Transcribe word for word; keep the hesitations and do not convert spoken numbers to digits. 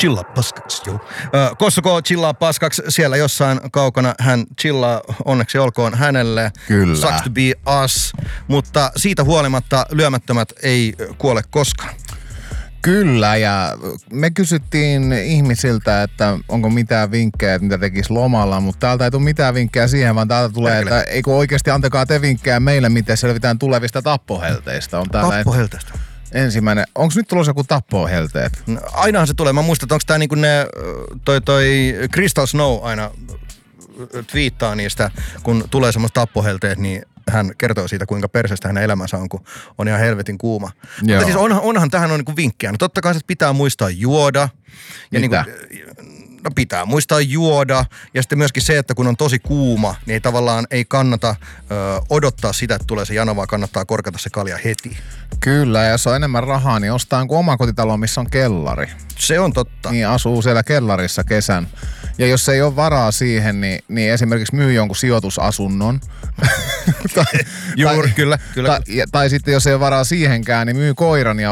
chillaa paskaksi, joo. Kossoko chillaa paskaksi, siellä jossain kaukana hän chillaa, onneksi olkoon hänelle. Kyllä. Sucks to be us, mutta siitä huolimatta lyömättömät ei kuole koskaan. Kyllä, ja me kysyttiin ihmisiltä, että onko mitään vinkkejä, että mitä tekisi lomalla, mutta täältä ei tule mitään vinkkejä siihen, vaan täältä tulee, Perkele. Että eikö oikeasti antakaa te vinkkejä meille, miten selvitään tulevista tappohelteistä. On tappohelteistä? Ensimmäinen. Onko nyt tulossa joku tappohelteet? No, ainahan se tulee. Mä muistan, että onko tää niinku ne, toi, toi Crystal Snow aina twiittaa niistä, kun tulee semmoista tappohelteet, niin hän kertoo siitä, kuinka perseestä hänen elämänsä on, kun on ihan helvetin kuuma. Joo. Mutta siis onhan, onhan tähän on niinku vinkkejä. No totta kai pitää muistaa juoda. Ja mitä? Niinku, no pitää muistaa juoda. Ja sitten myöskin se, että kun on tosi kuuma, niin ei tavallaan ei kannata ö, odottaa sitä, että tulee se jano, vaan kannattaa korkata se kalja heti. Kyllä, ja jos on enemmän rahaa, niin ostaa jonkun omakotitalo, missä on kellari. Se on totta. Niin asuu siellä kellarissa kesän. Ja jos ei ole varaa siihen, niin, niin esimerkiksi myy jonkun sijoitusasunnon. tai, Juuri, tai, kyllä. kyllä. Tai, tai sitten jos ei ole varaa siihenkään, niin myy koiran ja